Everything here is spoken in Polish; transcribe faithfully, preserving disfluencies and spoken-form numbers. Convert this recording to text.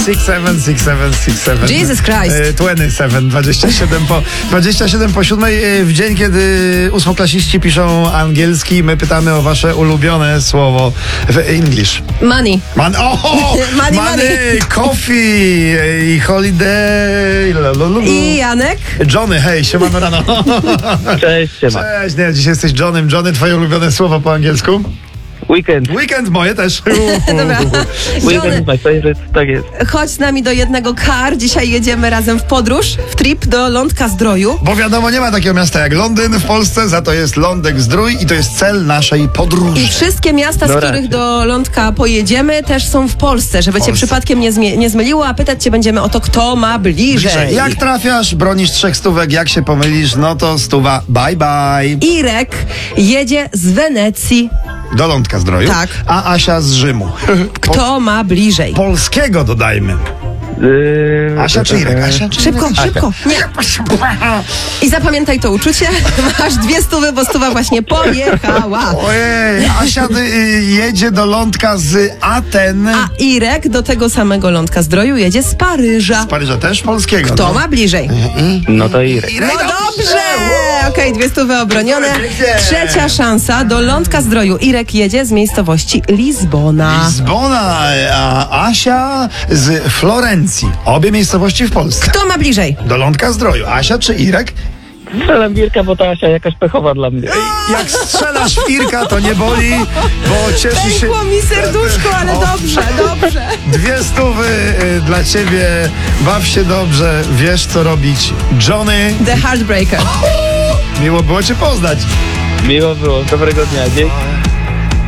six seven, six seven, six seven. Jesus Christ. E, dwadzieścia siedem, dwadzieścia siedem po, dwadzieścia siedem po siódmej. E, w dzień, kiedy ósmoklasiści piszą angielski, my pytamy o wasze ulubione słowo w English. Money. Man, oh, money, money, coffee i holiday. Lululu. I Janek? Johnny, hej, siemano rano. Cześć, siema. Cześć, nie, dzisiaj jesteś Johnem. Johnny, twoje ulubione słowo po angielsku? Weekend. Weekend, moje też. Dobra. Weekend Johnny, is my favorite, tak jest. chodź z nami do jednego car. Dzisiaj jedziemy razem w podróż, w trip do Lądka Zdroju. Bo wiadomo, nie ma takiego miasta jak Londyn w Polsce, za to jest Lądek Zdrój i to jest cel naszej podróży. I wszystkie miasta, z No których raczej. do Lądka pojedziemy, też są w Polsce, żeby cię Polsce. przypadkiem nie, zmie- nie zmyliło, a pytać cię będziemy o to, kto ma bliżej. Jak trafiasz, bronisz trzech stówek, jak się pomylisz, no to stuwa, bye bye. Irek jedzie z Wenecji. Do Lądka Zdroju. Tak. A Asia z Rzymu. Po, Kto ma bliżej? polskiego dodajmy. Yy, Asia czy Irek? Asia czy Szybko, Irek? szybko. Nie. I zapamiętaj to uczucie. Masz dwie stówy, bo stuwa właśnie pojechała. Ojej, Asia y, jedzie do Lądka z Aten. A Irek do tego samego Lądka Zdroju jedzie z Paryża. Z Paryża też polskiego. Kto no. ma bliżej? No to Irek. Irek, No dobrze! Okej, dwie stówy obronione. Trzecia szansa do Lądka Zdroju. Irek jedzie z miejscowości Lizbona. Lizbona, a Asia z Florencji. Obie miejscowości w Polsce. Kto ma bliżej? Do Lądka Zdroju. Asia czy Irek? Strzelam Irka, bo ta Asia jakaś pechowa dla mnie. Jak strzelasz w Irka, to nie boli, bo cieszy się... Pękło mi serduszko, ale O. dobrze, dobrze. Dwie stówy y, dla ciebie. Baw się dobrze, wiesz co robić. Johnny, The Heartbreaker. miło było cię poznać. Miło było, dobrego dnia, dzięki.